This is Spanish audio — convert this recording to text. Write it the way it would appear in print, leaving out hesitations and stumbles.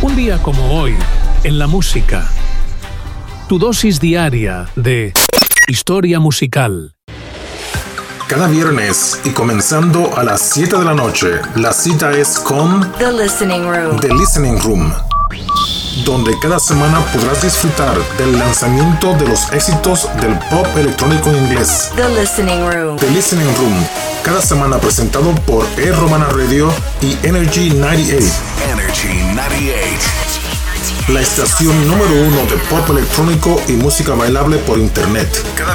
Un día como hoy, en la música. Tu dosis diaria de historia musical. Cada viernes y comenzando a las 7 de la noche, la cita es con The Listening Room. The Listening Room, donde cada semana podrás disfrutar del lanzamiento de los éxitos del pop electrónico en inglés. The Listening Room. The Listening Room, cada semana presentado por Romana Radio y Energy 98. Energy 98. La estación número 1 de pop electrónico y música bailable por internet. Cada